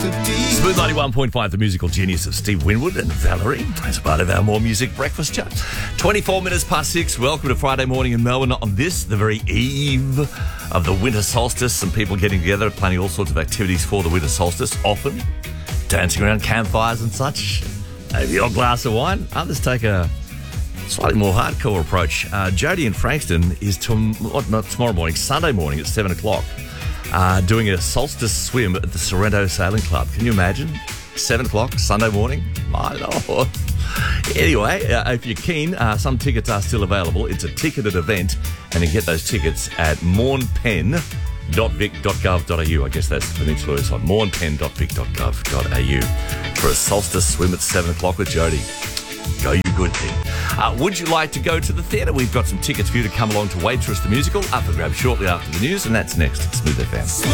Smooth 91.5, the musical genius of Steve Winwood and Valerie, as part of our More Music breakfast chat. 24 minutes past 6. Welcome to Friday morning in Melbourne. On this, the very eve of the winter solstice, some people getting together, planning all sorts of activities for the winter solstice, often dancing around campfires and such. Maybe a glass of wine. Others take a slightly more hardcore approach. Jody in Frankston is not tomorrow morning, Sunday morning at 7 o'clock. Doing a solstice swim at the Sorrento Sailing Club. Can you imagine? 7 o'clock, Sunday morning? My Lord. Anyway, if you're keen, some tickets are still available. It's a ticketed event, and you can get those tickets at mournpen.vic.gov.au. I guess that's the peninsula it's on. mournpen.vic.gov.au for a solstice swim at 7 o'clock with Jody. Go, you good thing. Would you like to go to the theatre? We've got some tickets for you to come along to Waitress the Musical, up for grabs shortly after the news, and that's next at Smooth FM.